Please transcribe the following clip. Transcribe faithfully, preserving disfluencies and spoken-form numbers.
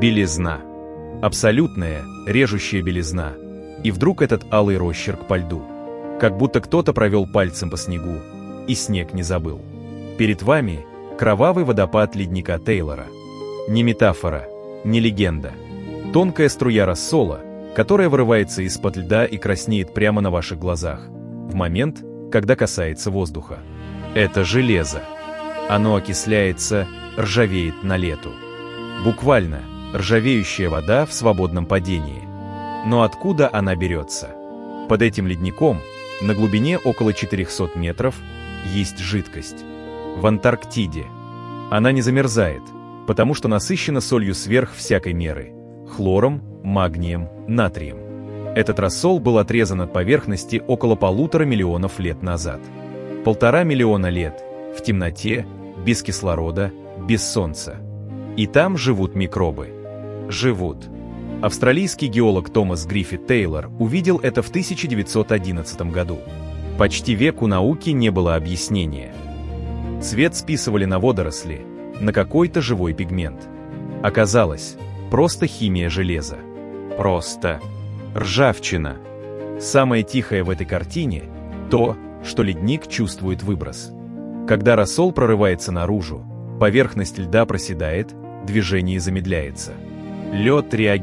Белизна. Абсолютная, режущая белизна. И вдруг этот алый росчерк по льду. Как будто кто-то провел пальцем по снегу, и снег не забыл. Перед вами кровавый водопад ледника Тейлора. Не метафора, не легенда. Тонкая струя рассола, которая вырывается из-под льда и краснеет прямо на ваших глазах, в момент, когда касается воздуха. Это железо. Оно окисляется, ржавеет на лету. Буквально, ржавеющая вода в свободном падении. Но откуда она берется? Под этим ледником, на глубине около четырехсот метров, есть жидкость. В Антарктиде. Она не замерзает, потому что насыщена солью сверх всякой меры. Хлором, магнием, натрием. Этот рассол был отрезан от поверхности около полутора миллионов лет назад. Полтора миллиона лет в темноте, без кислорода, без солнца. И там живут микробы. Живут. Австралийский геолог Томас Гриффит Тейлор увидел это в тысяча девятьсот одиннадцатом году. Почти век у науки не было объяснения. Цвет списывали на водоросли, на какой-то живой пигмент. Оказалось, просто химия железа. Просто ржавчина. Самое тихое в этой картине – то, что ледник чувствует выброс. Когда рассол прорывается наружу, поверхность льда проседает, движение замедляется. Лед реагирует.